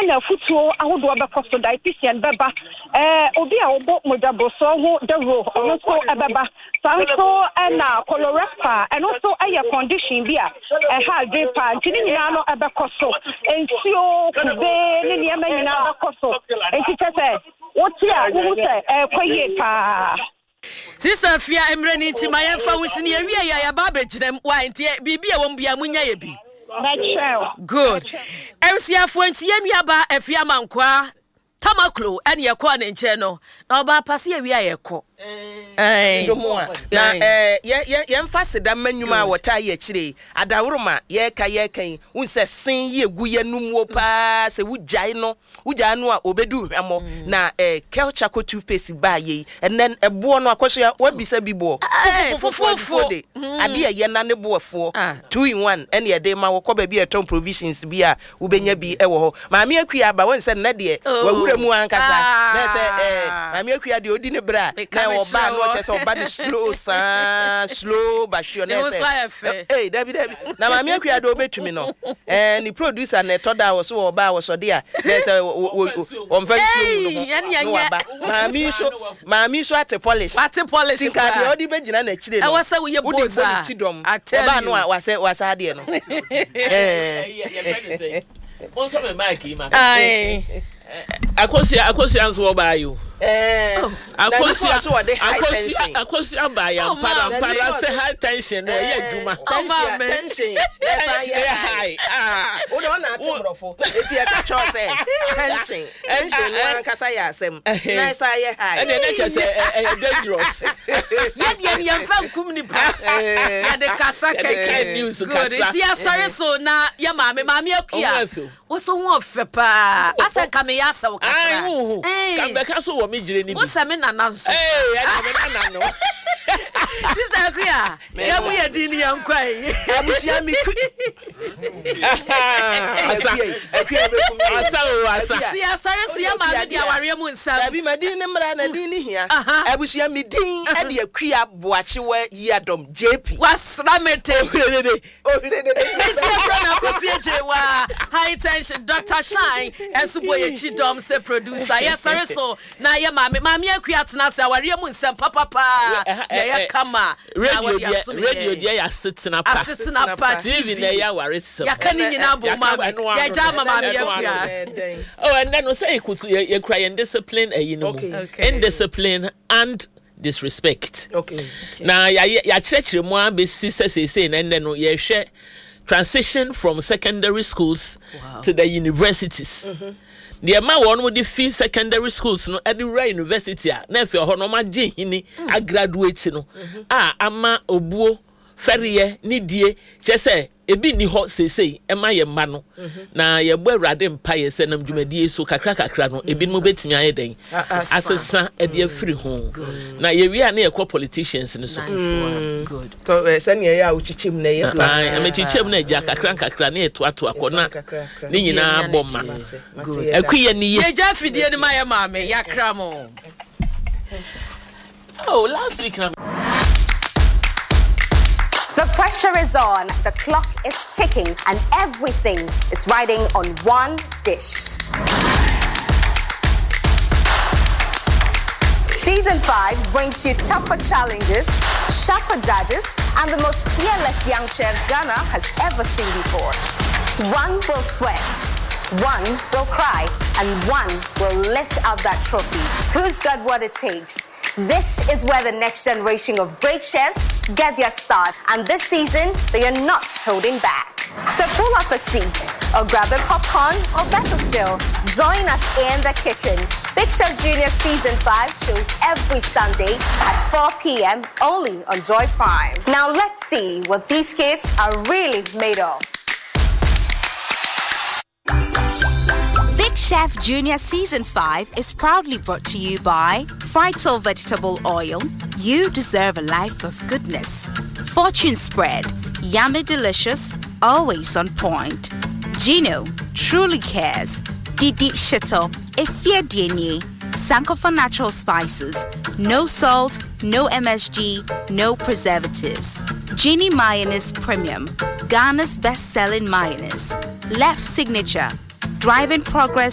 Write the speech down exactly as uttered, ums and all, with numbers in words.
ana futuo ahodo bekoso dietitian beba eh obi a obo modabo so ho the role ono so ebeba sanso na colorectal and also eye condition bi a eh ha drepa ntini nyina no ebekoso ensuo kube ne niam nyina bekoso enti tese woti a wo se eh kwaye pa Sister Fia Emreni nti mayemfa wusini ewie ya ya baba ginem wa nti bibi e won bia munya ye bi. Good. Emsiafo nti ye nuaba afia mankwa tamaklo ene ye ko na nche no na oba pase ewie ye ko. Eh na eh ye ye mfa seda mannwuma wota ye kire adawroma ye ka ye kan wonse sen ye gu ye numuo pa se wujai no wujai no a obedu hwamo na eh culture ko toothpaste ba ye and then ebo no akoso ya wabisa bibo fofofofo de ade ye na ne boafo two in one ene ye de ma wo ko ba bi eton provisions bi a wobenya bi e wo ho maami akua ba wonse na de wahura mu ankasa na se eh maami akua de odi ne bra oba no chese oba de slow sa slow ba sure na say eh dabi dabi na mama akua do betumi no eh ni producer na toda wo so oba wo so de a na say o mfa slow no no aba mama so mama so ate polish ate polish ka de odi begina na chire no e wasa wo ye boza oba no wasa wasa de no eh onso me mic ma ai akosi akosi anso oba you eh akosi akosi akosi abaya para para say high tension na ye djuma tension tension high ah o do na atemrofo eti e ka cho say tension tension na kasa ya asem na say high and na che say dangerous ye de ni yamfa nkum ni pa ya de kasa keke news good eti asare so na ya maame maame akua wo so ho ofepa asa kame ya asa wo kakra eh kan be ka so wo mi jire ni bi wo se me nana nso eh ya me nana no sister akua ya mu ye di ni yankwai abusia mi asa akua be kum asa o asa ti asare so ya maame dia ware mu nsam abi madin ne mra na din ni hia abusia mi din e de akua boachewa yadom J P wasra mete ohirede ohirede esi abro na kosi ejewa high tension Doctor Shine enso boye chidom se producer yes sorry so na ye mama mama akua tena se aware mu nsem papa pa na ye kama radio radio dia ya sitna pa sitna pa T V na ya ware so ya kan nyina bo mama ya ja mama akua oh and then we say ikutu ye cry and discipline eh you know indiscipline and disrespect okay na ya ya church mu abesi say say na ende no ye hwe transition from secondary schools wow. to the universities. Mm-hmm. The amount one with the fee secondary schools no at the right university na if your no ma je hini a graduate no ah ama obuo ferrier ni die che say ebi ni ho sesei ema ye ma no na ye bo awrade mpa ye se nam dwumadie so kakra kakra no ebi no betimi aye den asesa e de afiri ho na ye wi na ye ko politicians ni so good to se ne ye a uchichim na ye ai am chichim na ja kakra kakra na eto ato akona ni nyina bomma akuye ni ye ja fidie ni ma ye maame yakra mo oh last week na The pressure is on, the clock is ticking, and everything is riding on one dish. Season five brings you tougher challenges, sharper judges, and the most fearless young chefs Ghana has ever seen before. One will sweat, one will cry, and one will lift up that trophy. Who's got what it takes? This is where the next generation of great chefs get their start. And this season, they are not holding back. So pull up a seat or grab a popcorn or better still, join us in the kitchen. Big Chef Junior Season five shows every Sunday at four p.m. only on Joy Prime. Now let's see what these kids are really made of. Big Chef Junior Season five is proudly brought to you by Phyto Vegetable Oil. You deserve a life of goodness. Fortune Spread. Yummy delicious, always on point. Gino truly cares. Didi Shito. Efia Dienye. Sankofa Natural Spices. No salt, no M S G, no preservatives. Genie Mayonnaise Premium. Ghana's best-selling mayonnaise. Left Signature. Driving progress